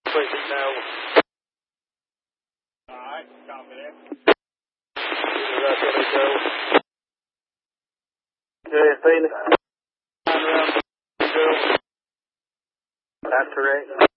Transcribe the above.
Please now. Alright, copy that. That's what they go. JSA, 9 round. That's correct.